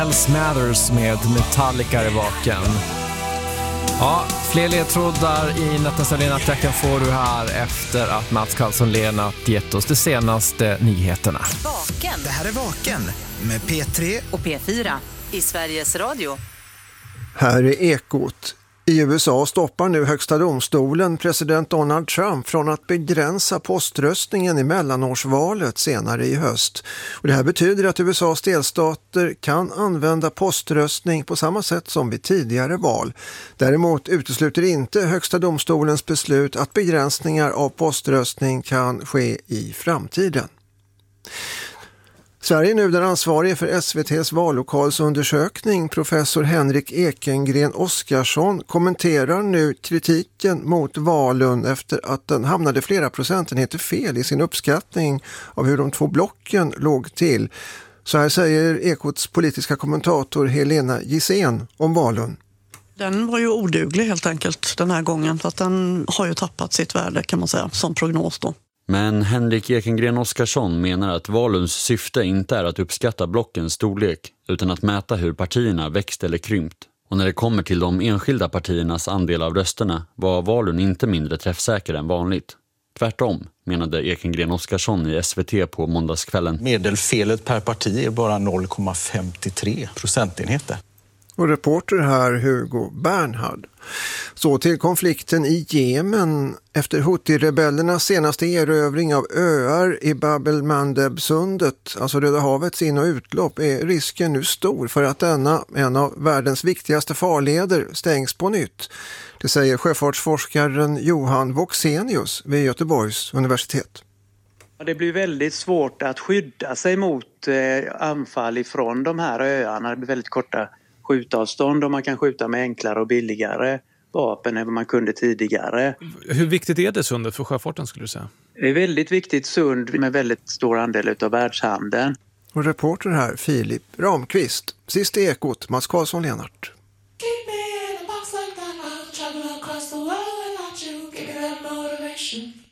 Else Matters med Metallica i baken. Ja, fler ledtrådar i nattens Lena-tracken får du här efter att Mats Karlsson Lena gett oss de senaste nyheterna. Vaken. Det här är Vaken med P3 och P4 i Sveriges Radio. Här är Ekot. I USA stoppar nu högsta domstolen president Donald Trump från att begränsa poströstningen i mellanårsvalet senare i höst. Och det här betyder att USAs delstater kan använda poströstning på samma sätt som vid tidigare val. Däremot utesluter inte högsta domstolens beslut att begränsningar av poströstning kan ske i framtiden. Sverige är nu den ansvarige för SVT:s vallokalsundersökning. Professor Henrik Ekengren Oskarsson kommenterar nu kritiken mot valen efter att den hamnade flera procentenheter fel i sin uppskattning av hur de två blocken låg till. Så här säger Ekots politiska kommentator Helena Gissén om valen. Den var ju oduglig helt enkelt den här gången, för att den har ju tappat sitt värde kan man säga som prognos då. Men Henrik Ekengren Oskarsson menar att valens syfte inte är att uppskatta blockens storlek utan att mäta hur partierna växt eller krympt. Och när det kommer till de enskilda partiernas andel av rösterna var valen inte mindre träffsäker än vanligt. Tvärtom, menade Ekengren Oskarsson i SVT på måndagskvällen. Medelfelet per parti är bara 0,53 procentenheter. Och reporter här Hugo Bernhard. Så till konflikten i Jemen. Efter Houthi-rebellernas senaste erövring av öar i Bab el-Mandeb-sundet, alltså Röda havets in- och utlopp, är risken nu stor för att denna, en av världens viktigaste farleder, stängs på nytt. Det säger sjöfartsforskaren Johan Voxenius vid Göteborgs universitet. Det blir väldigt svårt att skydda sig mot anfall ifrån de här öarna. Det blir väldigt korta skjutavstånd och man kan skjuta med enklare och billigare vapen än vad man kunde tidigare. Hur viktigt är det sundet för sjöfarten skulle du säga? Det är väldigt viktigt sund med väldigt stor andel av världshandeln. Och reporter här Filip Ramqvist. Sist i Ekot, Mats Karlsson Lenart. Keep me in a box like that, I'll travel across the world without you, give me that motivation.